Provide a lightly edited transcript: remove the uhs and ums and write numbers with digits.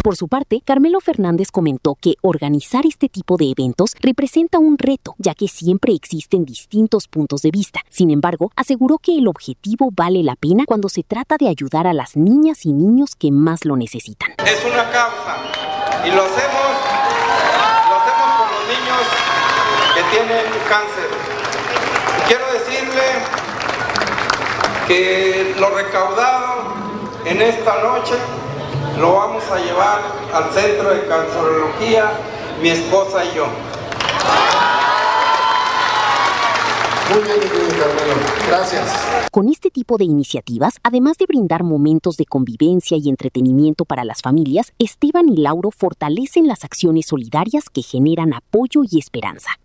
Por su parte, Carmelo Fernández comentó que organizar este tipo de eventos representa un reto, ya que siempre existen distintos puntos de vista. Sin embargo, aseguró que el objetivo vale la pena cuando se trata de ayudar a las niñas y niños que más lo necesitan. Es una causa y lo hacemos por los niños que tienen cáncer. Quiero decirle que lo recaudado en esta noche lo vamos a llevar al Centro de Cancerología, mi esposa y yo. Muy bien, Carmelo. Gracias. Con este tipo de iniciativas, además de brindar momentos de convivencia y entretenimiento para las familias, Esteban y Lauro fortalecen las acciones solidarias que generan apoyo y esperanza.